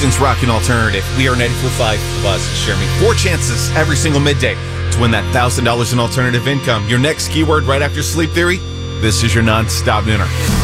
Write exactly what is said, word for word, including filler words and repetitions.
Houston's Rockin' Alternative. We are ninety-four point five The Buzz. Jeremy. Four chances every single midday to win that one thousand dollars in alternative income. Your next keyword right after Sleep Theory. This is your non-stop dinner.